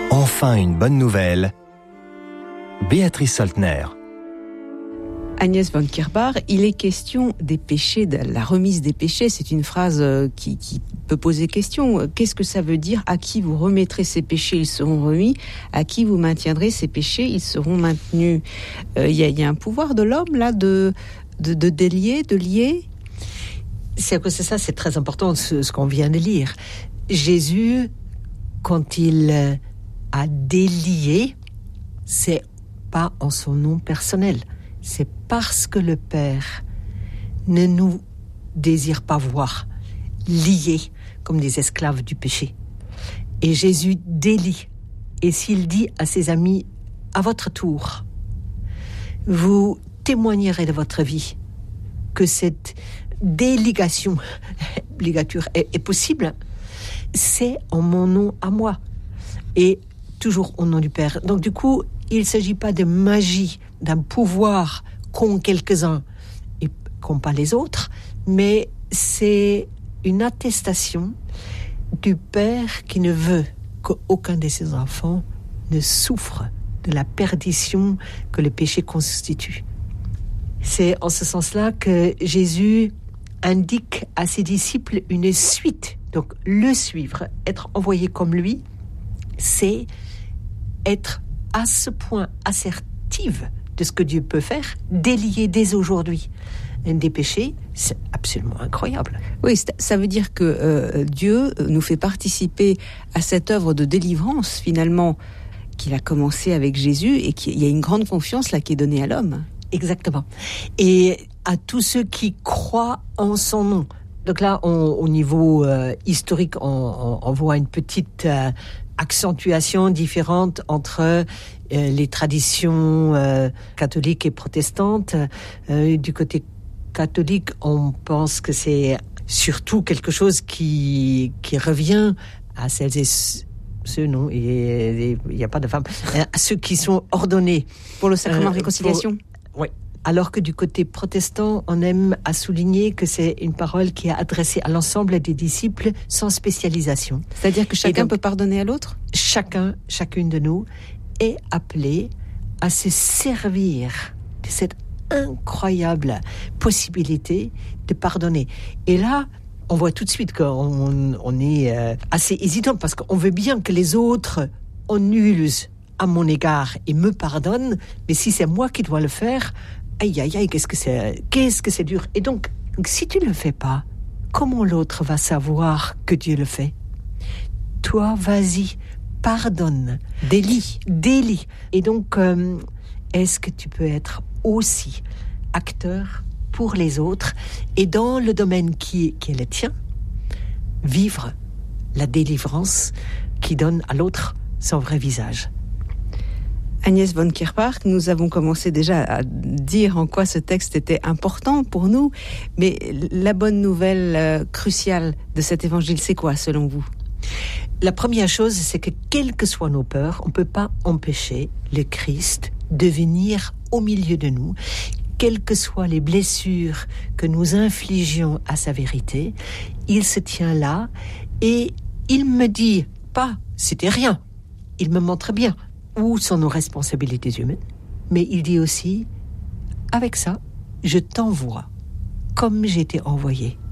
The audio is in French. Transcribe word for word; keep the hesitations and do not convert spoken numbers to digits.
Enfin une bonne nouvelle. Béatrice Soltner. Agnès von Kierbach, il est question des péchés, de la remise des péchés. C'est une phrase qui, qui peut poser question. Qu'est-ce que ça veut dire? À qui vous remettrez ces péchés, ils seront remis. À qui vous maintiendrez ces péchés, ils seront maintenus. Il euh, y, y a un pouvoir de l'homme, là, de, de, de délier, de lier. C'est que c'est ça, c'est très important, ce, ce qu'on vient de lire. Jésus, quand il a délié, c'est pas en son nom personnel. C'est parce que le Père ne nous désire pas voir liés comme des esclaves du péché. Et Jésus délie. Et s'il dit à ses amis, à votre tour, vous témoignerez de votre vie que cette déligation, ligature est, est possible, c'est en mon nom à moi. Et toujours au nom du Père. Donc du coup, il ne s'agit pas de magie, d'un pouvoir qu'ont quelques-uns et qu'ont pas les autres, mais c'est une attestation du Père qui ne veut qu'aucun de ses enfants ne souffre de la perdition que le péché constitue. C'est en ce sens-là que Jésus indique à ses disciples une suite. Donc le suivre, être envoyé comme lui, c'est être à ce point assertive de ce que Dieu peut faire, délier dès aujourd'hui des péchés, c'est absolument incroyable. Oui, ça veut dire que euh, Dieu nous fait participer à cette œuvre de délivrance, finalement, qu'il a commencé avec Jésus, et qu'il y a une grande confiance là qui est donnée à l'homme. Exactement. Et à tous ceux qui croient en son nom. Donc là, on, au niveau euh, historique, on, on, on voit une petite euh, accentuation différente entre euh, les traditions euh, catholiques et protestantes. Euh, du côté catholique, on pense que c'est surtout quelque chose qui, qui revient à celles et ceux, non, il n'y a pas de femmes, à ceux qui sont ordonnés. Pour le sacrement de euh, réconciliation. Pour, oui. Alors que du côté protestant, on aime à souligner que c'est une parole qui est adressée à l'ensemble des disciples sans spécialisation. C'est-à-dire que chacun donc, peut pardonner à l'autre ? Chacun, chacune de nous est appelé à se servir de cette incroyable possibilité de pardonner. Et là, on voit tout de suite qu'on on est assez hésitant parce qu'on veut bien que les autres annulent à mon égard et me pardonnent, mais si c'est moi qui dois le faire, aïe aïe aïe, qu'est-ce que c'est, qu'est-ce que c'est dur. Et donc, si tu ne le fais pas, comment l'autre va savoir que Dieu le fait? Toi, vas-y, pardonne, délie, délie. Et donc, euh, est-ce que tu peux être aussi acteur pour les autres et dans le domaine qui est, qui est le tien, vivre la délivrance qui donne à l'autre son vrai visage? Agnès von Kierbach, nous avons commencé déjà à dire en quoi ce texte était important pour nous, mais la bonne nouvelle euh, cruciale de cet évangile, c'est quoi selon vous? La première chose, c'est que quelles que soient nos peurs, on ne peut pas empêcher le Christ de venir au milieu de nous, quelles que soient les blessures que nous infligions à sa vérité, il se tient là et il me dit pas, c'était rien, il me montre bien où sont nos responsabilités humaines, mais il dit aussi, avec ça, je t'envoie comme j'ai été envoyé.